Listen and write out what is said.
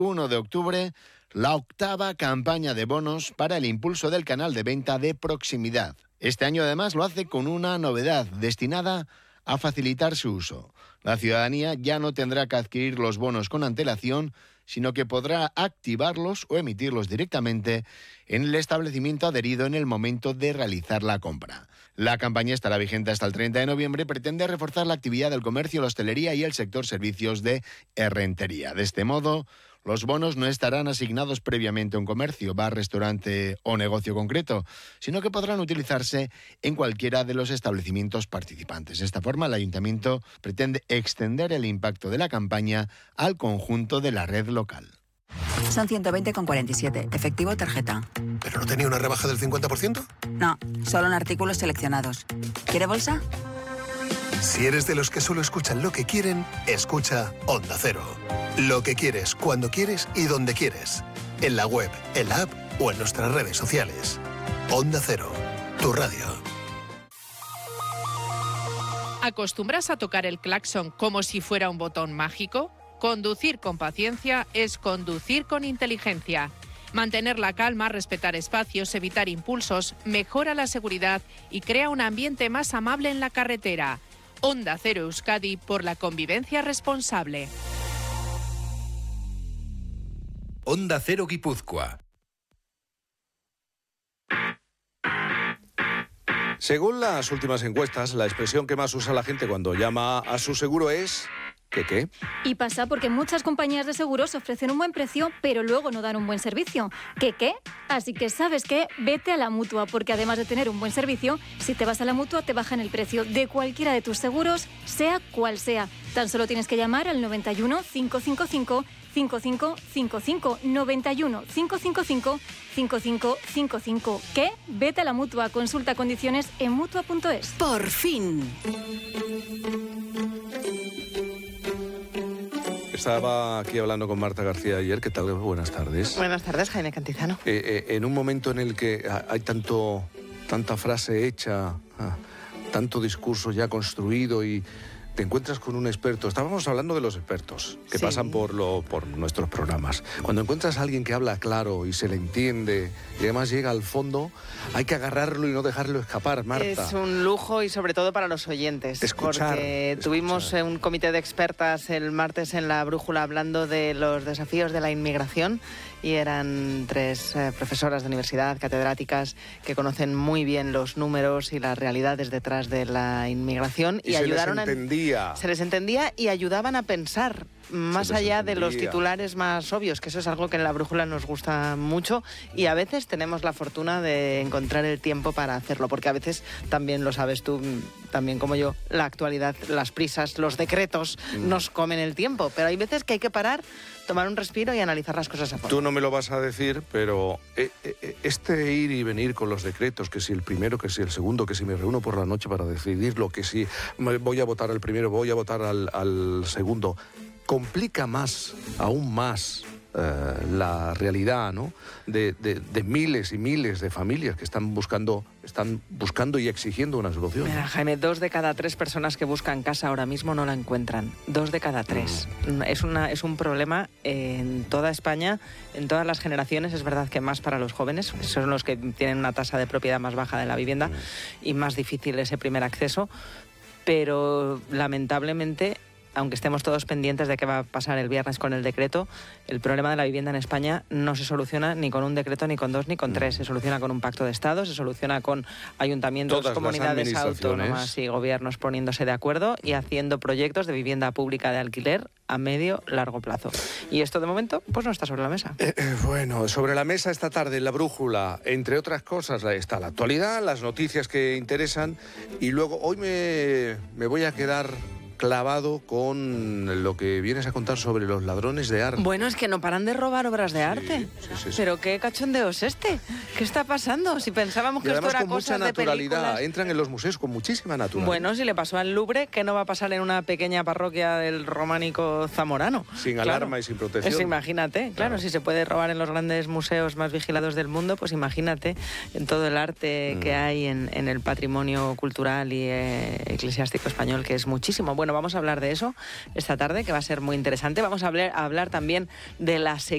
1 de octubre, la 8ª campaña de bonos para el impulso del canal de venta de proximidad. Este año además lo hace con una novedad destinada a facilitar su uso. La ciudadanía ya no tendrá que adquirir los bonos con antelación, sino que podrá activarlos o emitirlos directamente en el establecimiento adherido en el momento de realizar la compra. La campaña estará vigente hasta el 30 de noviembre y pretende reforzar la actividad del comercio, la hostelería y el sector servicios de errentería. De este modo, los bonos no estarán asignados previamente a un comercio, bar, restaurante o negocio concreto, sino que podrán utilizarse en cualquiera de los establecimientos participantes. De esta forma, el Ayuntamiento pretende extender el impacto de la campaña al conjunto de la red local. Son 120,47, efectivo tarjeta. ¿Pero no tenía una rebaja del 50%? No, solo en artículos seleccionados. ¿Quiere bolsa? Si eres de los que solo escuchan lo que quieren, escucha Onda Cero. Lo que quieres, cuando quieres y donde quieres. En la web, en la app o en nuestras redes sociales. Onda Cero, tu radio. ¿Acostumbras a tocar el claxon como si fuera un botón mágico? Conducir con paciencia es conducir con inteligencia. Mantener la calma, respetar espacios, evitar impulsos, mejora la seguridad y crea un ambiente más amable en la carretera. Onda Cero Euskadi por la convivencia responsable. Onda Cero Guipúzcoa. Según las últimas encuestas, la expresión que más usa la gente cuando llama a su seguro es... ¿Qué? Y pasa porque muchas compañías de seguros ofrecen un buen precio, pero luego no dan un buen servicio. ¿Qué? Así que, ¿sabes qué? Vete a la Mutua, porque además de tener un buen servicio, si te vas a la Mutua te bajan el precio de cualquiera de tus seguros, sea cual sea. Tan solo tienes que llamar al 91 555 5555 91 555 5555. ¿Qué? Vete a la Mutua. Consulta condiciones en Mutua.es. ¡Por fin! Estaba aquí hablando con Marta García ayer. ¿Qué tal? Buenas tardes. Buenas tardes, Jaime Cantizano. En un momento en el que hay tanta frase hecha, tanto discurso ya construido y te encuentras con un experto. Estábamos hablando de los expertos que pasan por nuestros programas. Cuando encuentras a alguien que habla claro y se le entiende y además llega al fondo, hay que agarrarlo y no dejarlo escapar, Marta. Es un lujo y sobre todo para los oyentes. Porque tuvimos un comité de expertas el martes en La Brújula hablando de los desafíos de la inmigración y eran 3 profesoras de universidad, catedráticas, que conocen muy bien los números y las realidades detrás de la inmigración y ayudaron se les entendía y ayudaban a pensar más allá de los titulares más obvios, que eso es algo que en La Brújula nos gusta mucho y a veces tenemos la fortuna de encontrar el tiempo para hacerlo, porque a veces, también lo sabes tú, también como yo, la actualidad, las prisas, los decretos nos comen el tiempo, pero hay veces que hay que parar, tomar un respiro y analizar las cosas a fondo. Tú no me lo vas a decir, pero este ir y venir con los decretos, que si el primero, que si el segundo, que si me reúno por la noche para decidirlo, que si voy a votar al primero, voy a votar al segundo, complica aún más la realidad, ¿no? de miles y miles de familias que están buscando y exigiendo una solución. Mira, Jaime, 2 de cada 3 personas que buscan casa ahora mismo no la encuentran. 2 de cada 3. Es un problema en toda España, en todas las generaciones. Es verdad que más para los jóvenes, son los que tienen una tasa de propiedad más baja de la vivienda y más difícil ese primer acceso. Pero lamentablemente, aunque estemos todos pendientes de qué va a pasar el viernes con el decreto, el problema de la vivienda en España no se soluciona ni con un decreto, ni con 2, ni con 3. Se soluciona con un pacto de Estado, se soluciona con ayuntamientos, todas comunidades autónomas y gobiernos poniéndose de acuerdo y haciendo proyectos de vivienda pública de alquiler a medio, largo plazo. Y esto de momento pues no está sobre la mesa. Bueno, sobre la mesa esta tarde en La Brújula, entre otras cosas, está la actualidad, las noticias que interesan y luego hoy me voy a quedar clavado con lo que vienes a contar sobre los ladrones de arte. Bueno, es que no paran de robar obras de arte. Sí. Pero qué cachondeo es este. ¿Qué está pasando? Si pensábamos que esto era cosas de películas. Con mucha naturalidad. Entran en los museos con muchísima naturalidad. Bueno, si le pasó al Louvre, ¿qué no va a pasar en una pequeña parroquia del románico zamorano? Sin alarma y sin protección. Imagínate, claro, si se puede robar en los grandes museos más vigilados del mundo, pues imagínate en todo el arte que hay en el patrimonio cultural y eclesiástico español, que es muchísimo. Bueno, vamos a hablar de eso esta tarde, que va a ser muy interesante. Vamos a hablar también de la sequía